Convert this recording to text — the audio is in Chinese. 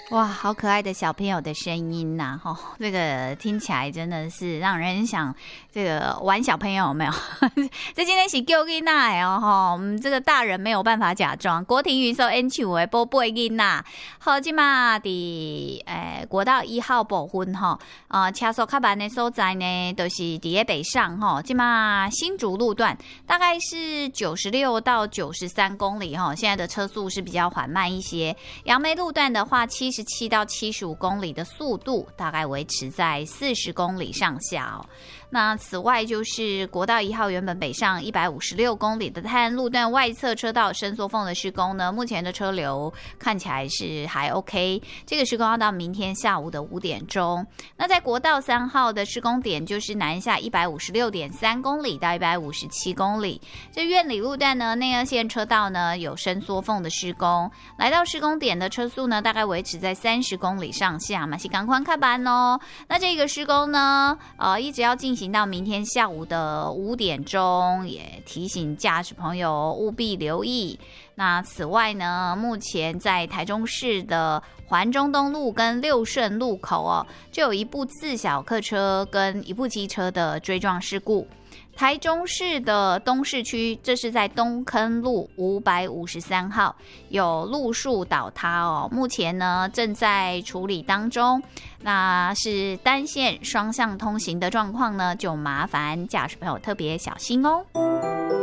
哇，好可爱的小朋友的声音呐、吼，这个听起来真的是让人想这个玩小朋友有没有？这今天是叫囡仔哦，吼，我们这个大人没有办法假装。国庭云说演唱的宝贝囡仔，好，今嘛伫国道1号部分吼，车速较慢的所在呢，都、就是伫咧北上吼，今嘛新竹路段大概是96到93公里吼，现在的车速是比较缓慢一些。杨梅路段的话，77到75公里的速度大概维持在40公里上下哦。那此外就是国道1号原本北上156公里的泰安路段外侧车道伸缩缝的施工呢，目前的车流看起来是还 OK。这个施工要到明天下午的5点钟。那在国道3号的施工点就是南下156.3公里到157公里。这苑里路段呢，内二线车道呢有伸缩缝的施工，来到施工点的车速呢大概维持在30公里上下嘛，是赶快看班哦。那这个施工呢，一直要进行到明天下午的5点钟，也提醒驾驶朋友务必留意。那此外呢，目前在台中市的环中东路跟六顺路口哦，就有一部自小客车跟一部机车的追撞事故。台中市的东市区，这是在东坑路553号，有路树倒塌哦，目前呢正在处理当中。那是单线双向通行的状况呢，就麻烦驾驶朋友特别小心哦。